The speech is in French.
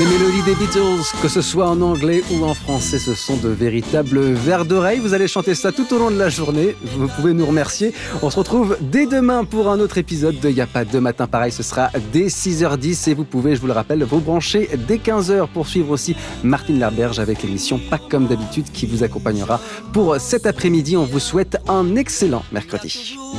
Les mélodies des Beatles, que ce soit en anglais ou en français, ce sont de véritables vers d'oreille. Vous allez chanter ça tout au long de la journée. Vous pouvez nous remercier. On se retrouve dès demain pour un autre épisode de Y a pas de matin pareil. Ce sera dès 6h10 et vous pouvez, je vous le rappelle, vous brancher dès 15h pour suivre aussi Martine Lerberge avec l'émission Pas comme d'habitude qui vous accompagnera pour cet après-midi. On vous souhaite un excellent mercredi.